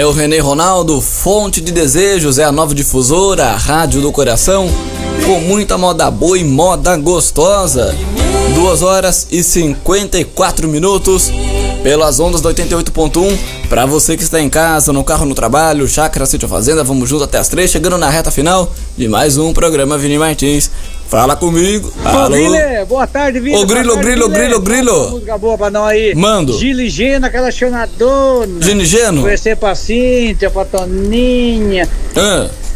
É o Renê Ronaldo, Fonte de Desejos, é a nova difusora, a rádio do coração, com muita moda boa e moda gostosa. 2h54, pelas ondas do 88.1, pra você que está em casa, no carro, no trabalho, chácara, sítio, fazenda, vamos junto até as 3, chegando na reta final de mais um programa Vini Martins. Fala comigo. Alô. Vini, boa tarde, Vini. Ô Grilo. Música boa pra nós aí. Mando. Giligena, aquela chonadona. Ginigeno? Conversei pra Cíntia, pra Toninha.